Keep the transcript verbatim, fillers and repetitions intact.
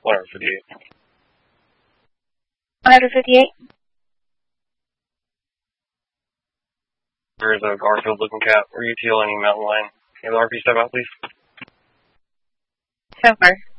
one fifty-eight. one fifty-eight. There is a Garfield looking cat or U T L any mountain lion. Can the R P step out, please? So far.